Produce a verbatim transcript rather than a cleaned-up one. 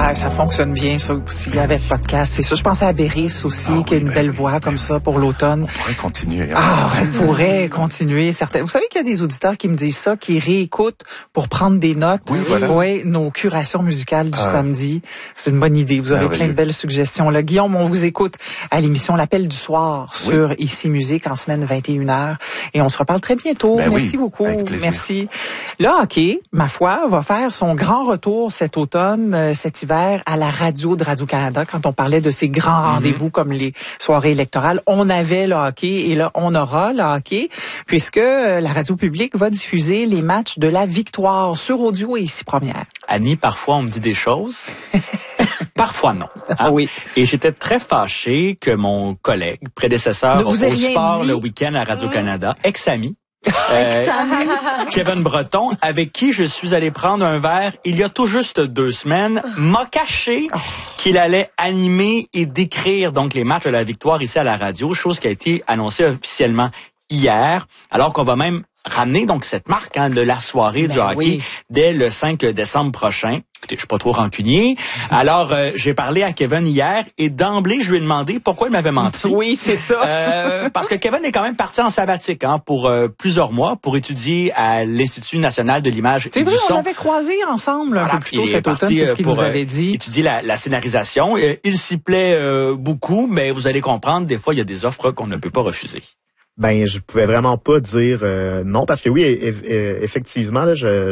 Ah, ça fonctionne bien, ça aussi, avec le podcast. C'est ça. Je pensais à Béris aussi, ah, qui a une belle voix comme ça pour l'automne. On pourrait continuer. Hein? Ah, on pourrait continuer. Certains. Vous savez qu'il y a des auditeurs qui me disent ça, qui réécoutent pour prendre des notes. Oui, voilà. Oui, nos curations musicales du ah. samedi. C'est une bonne idée. Vous aurez ah, plein de belles suggestions. Là, Guillaume, on vous écoute à l'émission L'Appel du soir oui. sur Ici Musique en semaine vingt et une heures. Et on se reparle très bientôt. Ben Merci oui, beaucoup. avec plaisir. Merci. Le hockey, ma foi, va faire son grand retour cet automne, euh, cet hiver à la radio de Radio-Canada. Quand on parlait de ces grands mm-hmm. rendez-vous comme les soirées électorales, on avait le hockey et là, on aura le hockey puisque euh, la radio publique va diffuser les matchs de la victoire sur audio et Ici Première. Annie, parfois, on me dit des choses. Parfois non. Hein? Ah oui. Et j'étais très fâché que mon collègue, prédécesseur au sport le week-end à Radio-Canada, mmh. ex-ami, euh, Kevin Breton, avec qui je suis allé prendre un verre il y a tout juste deux semaines, m'a caché oh. qu'il allait animer et décrire donc les matchs de la victoire ici à la radio, chose qui a été annoncée officiellement hier, alors qu'on va même ramener donc cette marque hein, de la soirée ben du hockey oui. dès le cinq décembre prochain. Écoutez, je suis pas trop rancunier. Alors, euh, j'ai parlé à Kevin hier et d'emblée, je lui ai demandé pourquoi il m'avait menti. Oui, c'est ça. euh, parce que Kevin est quand même parti en sabbatique hein, pour euh, plusieurs mois pour étudier à l'Institut national de l'image c'est et vrai, du son. On avait croisé ensemble un voilà, peu plus tôt cet automne, c'est ce qu'il nous avait dit. Étudier la, la scénarisation. Euh, il s'y plaît euh, beaucoup, mais vous allez comprendre, des fois, il y a des offres qu'on ne peut pas refuser. Ben, je pouvais vraiment pas dire euh, non parce que oui, e- e- effectivement, là, je